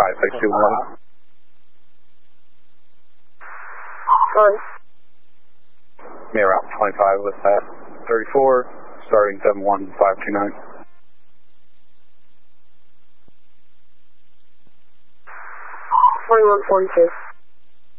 5621. Sorry. May route 25 with that 34, starting 71529. 2142.